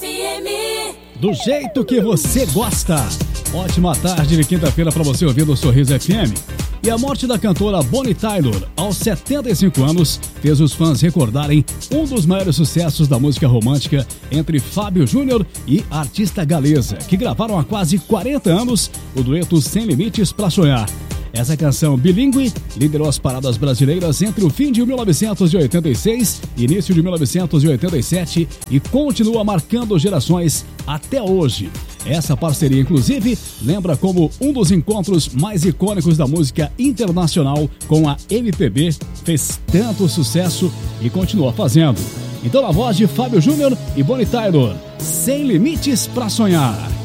Do jeito que você gosta. Ótima tarde de quinta-feira para você ouvir do Sorriso FM. E a morte da cantora Bonnie Tyler, aos 75 anos, fez os fãs recordarem um dos maiores sucessos da música romântica entre Fábio Júnior e a artista galesa, que gravaram há quase 40 anos o dueto Sem Limites pra Sonhar. Essa canção bilíngue liderou as paradas brasileiras entre o fim de 1986 e início de 1987 e continua marcando gerações até hoje. Essa parceria, inclusive, lembra como um dos encontros mais icônicos da música internacional com a MPB, fez tanto sucesso e continua fazendo. Então, a voz de Fábio Júnior e Bonnie Tyler, Sem Limites pra Sonhar.